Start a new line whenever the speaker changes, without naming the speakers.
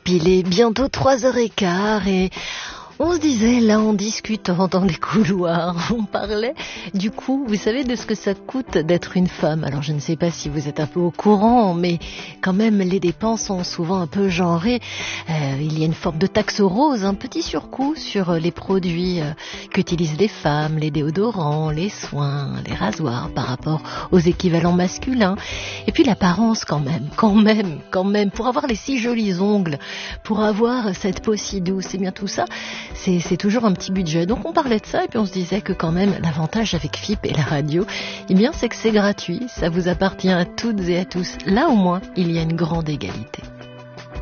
il est bientôt 3h15 et on se disait, là, en discutant dans les couloirs, on parlait du coup, vous savez, de ce que ça coûte d'être une femme. Alors, je ne sais pas si vous êtes un peu au courant, mais quand même, les dépenses sont souvent un peu genrées. Il y a une forme de taxe rose, un petit surcoût sur les produits qu'utilisent les femmes, les déodorants, les soins, les rasoirs par rapport aux équivalents masculins. Et puis l'apparence quand même, pour avoir les si jolis ongles, pour avoir cette peau si douce, et bien tout ça, c'est toujours un petit budget. Donc on parlait de ça et puis on se disait que quand même l'avantage avec FIP et la radio, eh bien c'est que c'est gratuit, ça vous appartient à toutes et à tous. Là au moins, il y a une grande égalité.